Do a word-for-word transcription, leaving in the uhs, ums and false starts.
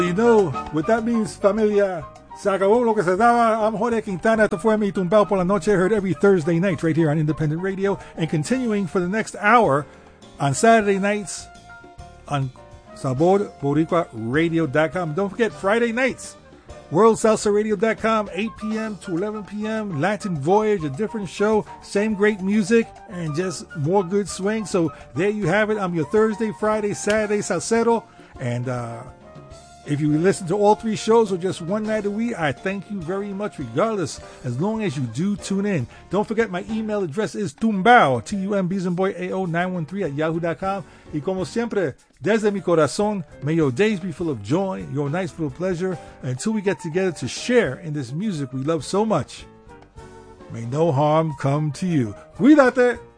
You know what that means, familia. Se acabó lo que se daba. I'm Jorge Quintana. Esto fue Mi Tumbao por la Noche, heard every Thursday night right here on Independent Radio, and continuing for the next hour on Saturday nights on Sabor Boricua Radio dot com. Don't forget Friday nights, World Salsa Radio dot com, eight p.m. to eleven p.m. Latin Voyage, a different show, same great music, and just more good swing. So there you have it. I'm your Thursday, Friday, Saturday Salsero, and uh if you listen to all three shows or just one night a week, I thank you very much regardless, as long as you do tune in. Don't forget my email address is tumbao, T U M B as in boy, A O nine one three at yahoo dot com. Y como siempre, desde mi corazón, may your days be full of joy, your nights full of pleasure, until we get together to share in this music we love so much. May no harm come to you. Cuídate!